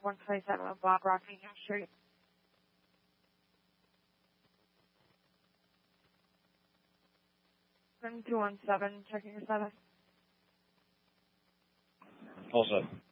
127 Black Rockingham Street. 7217, checking your status. All set.